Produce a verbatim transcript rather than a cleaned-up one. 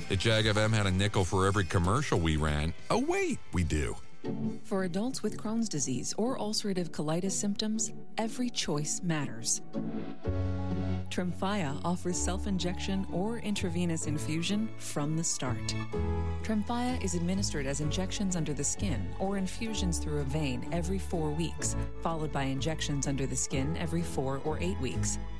that Jag F M had a nickel for every commercial we ran. Oh, wait, we do. For adults with Crohn's disease or ulcerative colitis symptoms, every choice matters. Tremfya offers self-injection or intravenous infusion from the start. Tremfya is administered as injections under the skin or infusions through a vein every four weeks, followed by injections under the skin every four or eight weeks.